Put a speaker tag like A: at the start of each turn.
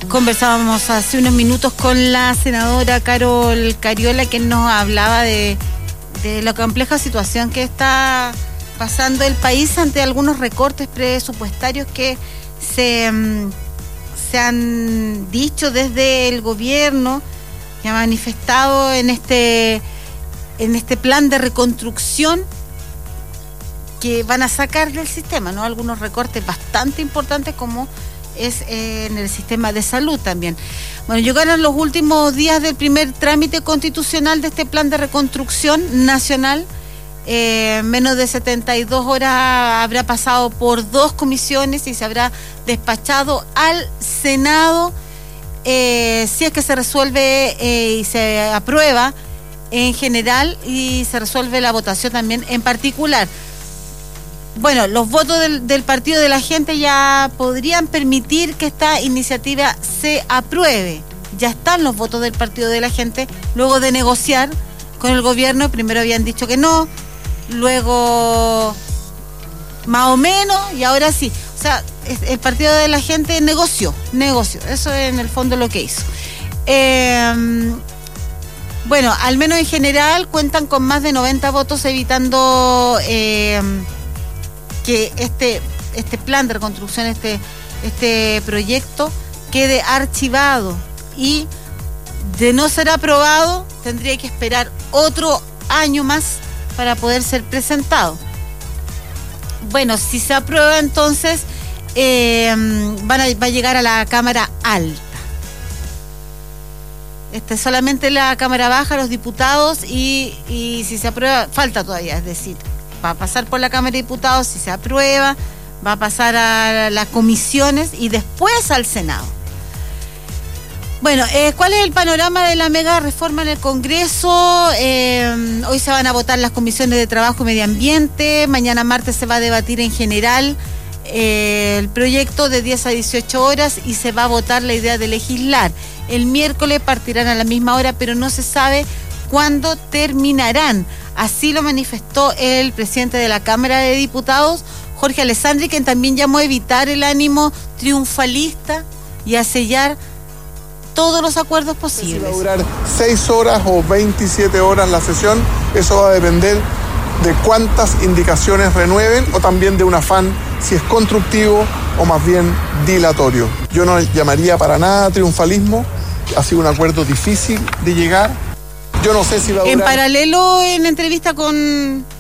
A: Conversábamos hace unos minutos con la senadora Carol Cariola, que nos hablaba de la compleja situación que está pasando el país ante algunos recortes presupuestarios que se han dicho desde el gobierno, que ha manifestado en este plan de reconstrucción que van a sacar del sistema, ¿no? Algunos recortes bastante importantes, como es en el sistema de salud también. Bueno, llegaron los últimos días del primer trámite constitucional de este plan de reconstrucción nacional. Menos de 72 horas habrá pasado por 2 comisiones y se habrá despachado al Senado, si es que se resuelve y se aprueba en general, y se resuelve la votación también en particular. Bueno, los votos del Partido de la Gente ya podrían permitir que esta iniciativa se apruebe. Ya están los votos del Partido de la Gente, luego de negociar con el gobierno. Primero habían dicho que no, luego más o menos, y ahora sí. O sea, el Partido de la Gente negoció. Eso es en el fondo lo que hizo. Bueno, al menos en general cuentan con más de 90 votos, evitando que este plan de reconstrucción, este proyecto quede archivado, y de no ser aprobado tendría que esperar otro año más para poder ser presentado. Bueno, si se aprueba, entonces va a llegar a la Cámara Alta. Solamente la Cámara Baja, los diputados, y si se aprueba, falta todavía, es decir, va a pasar por la Cámara de Diputados. Si se aprueba, va a pasar a las comisiones y después al Senado. Bueno, ¿cuál es el panorama de la mega reforma en el Congreso? Hoy se van a votar las comisiones de Trabajo y Medio Ambiente. Mañana martes se va a debatir en general el proyecto de 10 a 18 horas y se va a votar la idea de legislar. El miércoles partirán a la misma hora, pero no se sabe cuándo terminarán. Así lo manifestó el presidente de la Cámara de Diputados, Jorge Alessandri, quien también llamó a evitar el ánimo triunfalista y a sellar todos los acuerdos posibles.
B: Si va a durar 6 horas o 27 horas la sesión, eso va a depender de cuántas indicaciones renueven, o también de un afán, si es constructivo o más bien dilatorio. Yo no llamaría para nada triunfalismo, ha sido un acuerdo difícil de llegar. Yo no sé si va a durar.
A: En paralelo, en entrevista con